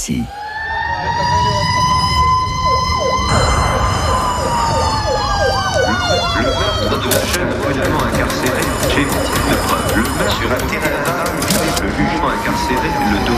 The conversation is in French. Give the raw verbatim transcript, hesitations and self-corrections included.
ici. Le meurtre de la jeune brutalement incarcérée, j'ai de preuves. Le meurtre sur un terrain vague, le jugement incarcéré, le